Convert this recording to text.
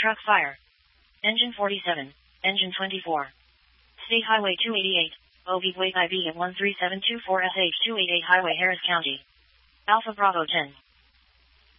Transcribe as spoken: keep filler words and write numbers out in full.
Truck fire. Engine forty-seven. Engine twenty-four. State Highway two eighty-eight. O B Wait I B at one three seven two four S H two eighty-eight Highway Harris County. Alpha Bravo ten.